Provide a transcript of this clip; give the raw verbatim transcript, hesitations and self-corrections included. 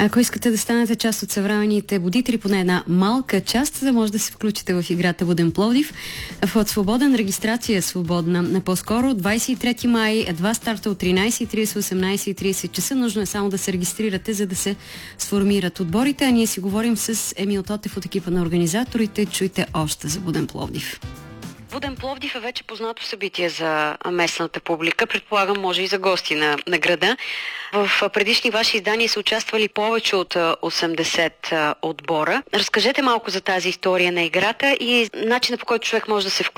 Ако искате да станете част от съвременните будители, поне една малка част, за да може да се включите в играта Буден Пловдив. Вход свободен, регистрация свободна. По-скоро двадесет и трети май, едва старта от тринадесет и тридесет, осемнадесет и тридесет часа. Нужно е само да се регистрирате, за да се сформират отборите. А ние си говорим с Емил Тотев от екипа на организаторите. Чуйте още за Буден Пловдив. Буден Пловдив е вече познато събитие за местната публика. Предполагам, може и за гости на, на града. В предишни ваши издания са участвали повече от осемдесет отбора. Разкажете малко за тази история на играта и начина, по който човек може да се включи